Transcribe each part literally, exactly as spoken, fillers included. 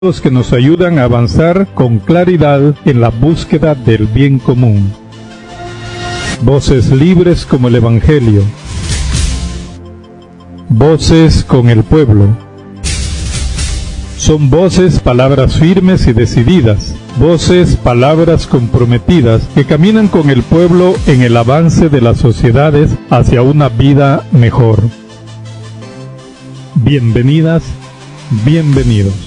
que nos ayudan a avanzar con claridad en la búsqueda del bien común. Voces libres como el Evangelio. Voces con el pueblo. Son voces, palabras firmes y decididas, voces, palabras comprometidas que caminan con el pueblo en el avance de las sociedades hacia una vida mejor. Bienvenidas, bienvenidos.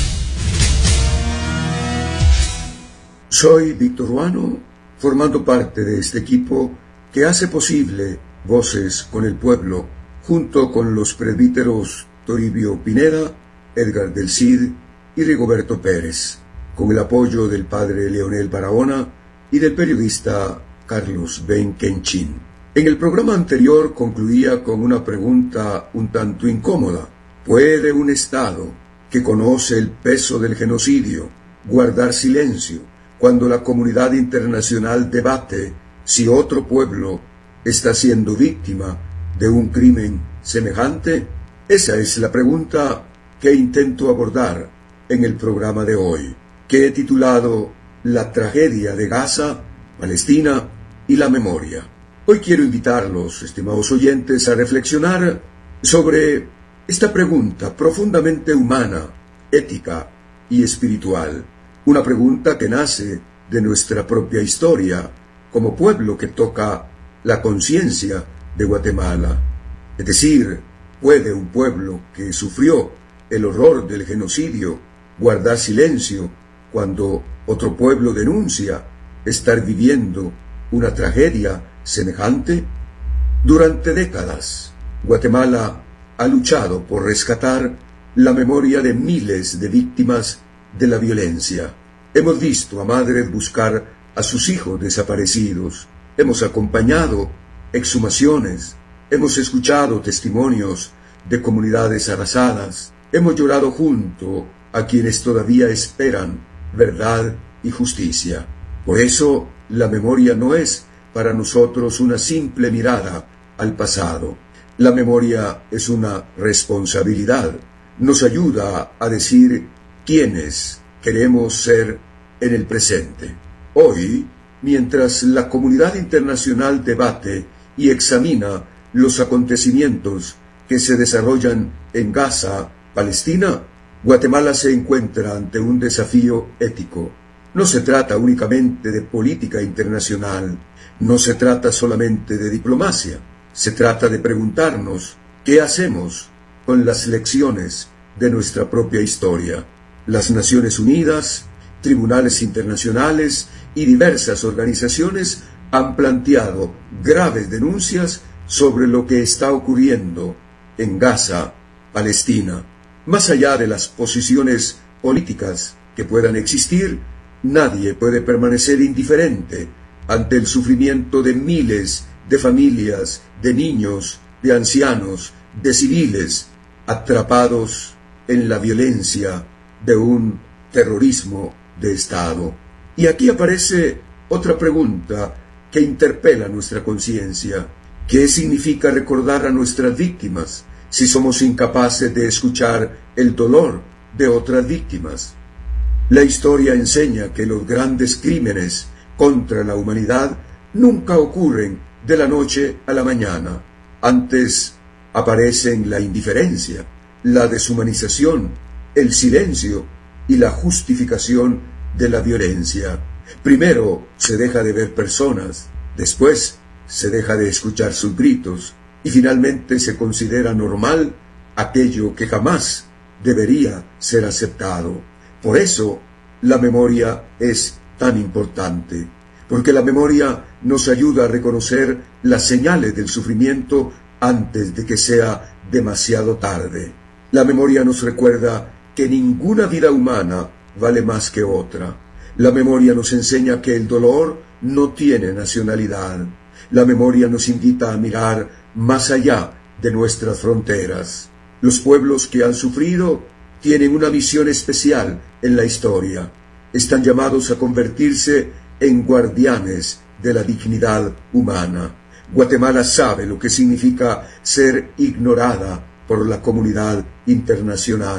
Soy Víctor Ruano, formando parte de este equipo que hace posible Voces con el Pueblo, junto con los presbíteros Toribio Pineda, Edgar del Cid y Rigoberto Pérez, con el apoyo del padre Leonel Barahona y del periodista Carlos Benquenchín. En el programa anterior concluía con una pregunta un tanto incómoda. ¿Puede un Estado que conoce el peso del genocidio guardar silencio cuando la comunidad internacional debate si otro pueblo está siendo víctima de un crimen semejante? Esa es la pregunta que intento abordar en el programa de hoy, que he titulado La tragedia de Gaza, Palestina y la memoria. Hoy quiero invitarlos, estimados oyentes, a reflexionar sobre esta pregunta profundamente humana, ética y espiritual. Una pregunta que nace de nuestra propia historia como pueblo que toca la conciencia de Guatemala. Es decir, ¿puede un pueblo que sufrió el horror del genocidio guardar silencio cuando otro pueblo denuncia estar viviendo una tragedia semejante? Durante décadas, Guatemala ha luchado por rescatar la memoria de miles de víctimas de la violencia. Hemos visto a madres buscar a sus hijos desaparecidos, hemos acompañado exhumaciones, hemos escuchado testimonios de comunidades arrasadas, hemos llorado junto a quienes todavía esperan verdad y justicia. Por eso, la memoria no es para nosotros una simple mirada al pasado. La memoria es una responsabilidad. Nos ayuda a decir quiénes queremos ser en el presente. Hoy, mientras la comunidad internacional debate y examina los acontecimientos que se desarrollan en Gaza, Palestina, Guatemala se encuentra ante un desafío ético. No se trata únicamente de política internacional, no se trata solamente de diplomacia, se trata de preguntarnos qué hacemos con las lecciones de nuestra propia historia. Las Naciones Unidas, tribunales internacionales y diversas organizaciones han planteado graves denuncias sobre lo que está ocurriendo en Gaza, Palestina. Más allá de las posiciones políticas que puedan existir, nadie puede permanecer indiferente ante el sufrimiento de miles de familias, de niños, de ancianos, de civiles, atrapados en la violencia de un terrorismo de Estado. Y aquí aparece otra pregunta que interpela nuestra conciencia. ¿Qué significa recordar a nuestras víctimas si somos incapaces de escuchar el dolor de otras víctimas? La historia enseña que los grandes crímenes contra la humanidad nunca ocurren de la noche a la mañana. Antes aparecen la indiferencia, la deshumanización, el silencio y la justificación de la violencia. Primero se deja de ver personas, después se deja de escuchar sus gritos y finalmente se considera normal aquello que jamás debería ser aceptado. Por eso la memoria es tan importante, porque la memoria nos ayuda a reconocer las señales del sufrimiento antes de que sea demasiado tarde. La memoria nos recuerda que ninguna vida humana vale más que otra. La memoria nos enseña que el dolor no tiene nacionalidad. La memoria nos invita a mirar más allá de nuestras fronteras. Los pueblos que han sufrido tienen una misión especial en la historia. Están llamados a convertirse en guardianes de la dignidad humana. Guatemala sabe lo que significa ser ignorada por la comunidad internacional.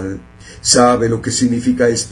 ¿Sabe lo que significa esto?